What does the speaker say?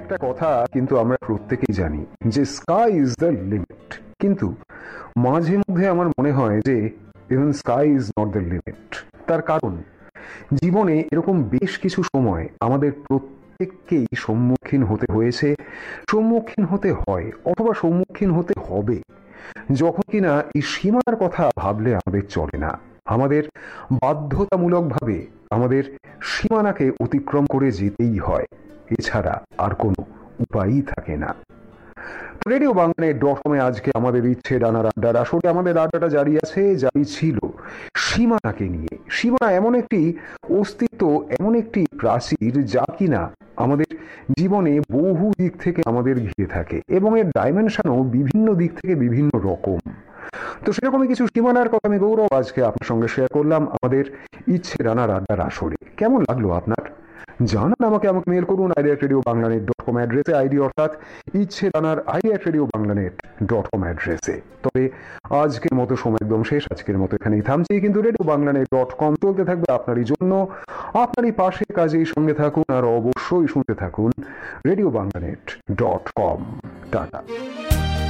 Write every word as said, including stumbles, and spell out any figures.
একটা কথা কিন্তু আমরা প্রত্যেকেই জানি যে স্কাই ইজ দ্য লিমিট, কিন্তু মাঝে মধ্যে আমার মনে হয় যে even sky is not the limit. তার কারণ জীবনে এরকম বেশ কিছু সময় আমাদের প্রত্যেককেই সম্মুখীন হতে হয়েছে, সম্মুখীন হতে হয় অথবা সম্মুখীন হতে হবে, যখন কিনা এই সীমার কথা ভাবলে আমাদের চলে না। আমাদের বাধ্যতামূলকভাবে আমাদের সীমানাকে অতিক্রম করে যেতেই হয়, এছাড়া আর কোনো উপায়ই থাকে না। রেডিও বাংলা ডট কমে আজকে আমাদের ইচ্ছে ডানার আড্ডার আসলে আমাদের আড্ডাটা জারি আছে, জারি ছিল সীমানাকে নিয়ে। সীমানা এমন একটি অস্তিত্ব, এমন একটি প্রাচীর যা কিনা আমাদের জীবনে বহু দিক থেকে আমাদের ঘিরে থাকে এবং এর ডাইমেনশনও বিভিন্ন দিক থেকে বিভিন্ন রকম। তো সেরকমই কিছু সীমানার কথা আমি গৌরব আজকে আপনার সঙ্গে শেয়ার করলাম আমাদের ইচ্ছে ডানার আড্ডার আসরে। কেমন লাগলো আপনার? জানান আমাকে, আমাকে মেল করুন ID at radio Bangla net dot com অ্যাড্রেসে, আইডি অর্থাৎ ইচ্ছে ডানার ID at radio Bangla net dot com অ্যাড্রেসে। তবে আজকের মতো সময় একদম শেষ, আজকের মতো এখানেই থামছি, কিন্তু radio Bangla net dot com চলতে থাকবে আপনারই জন্য, আপনারই পাশে, কাজেই সঙ্গে থাকুন আর অবশ্যই শুনতে থাকুন radio Bangla net dot com. Tata.